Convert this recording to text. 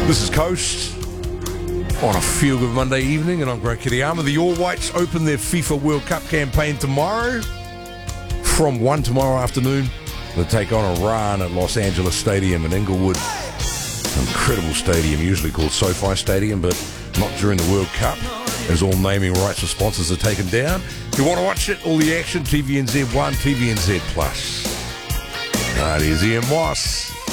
This is Coast on a feel-good Monday evening, and I'm Greg Kiriyama. The All Whites open their FIFA World Cup campaign tomorrow. From 1 tomorrow afternoon, they'll take on Iran at Los Angeles Stadium in Inglewood. Incredible stadium, usually called SoFi Stadium, but not during the World Cup, as all naming rights for sponsors are taken down. If you want to watch it, all the action, TVNZ1, TVNZ Plus. Here's Ian Moss.